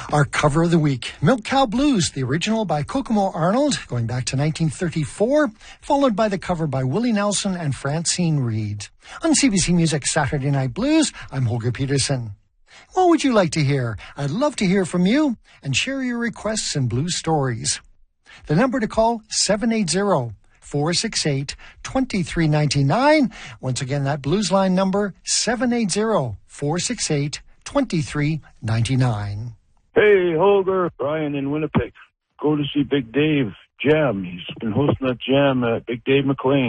Our cover of the week, Milk Cow Blues, the original by Kokomo Arnold, going back to 1934, followed by the cover by Willie Nelson and Francine Reid. On CBC Music Saturday Night Blues, I'm Holger Peterson. What would you like to hear? I'd love to hear from you and share your requests and blues stories. The number to call, 780-468-2399. Once again, that blues line number, 780-468-2399. Hey, Holger, Brian in Winnipeg. Go to see Big Dave Jam. He's been hosting that jam at Big Dave McLean.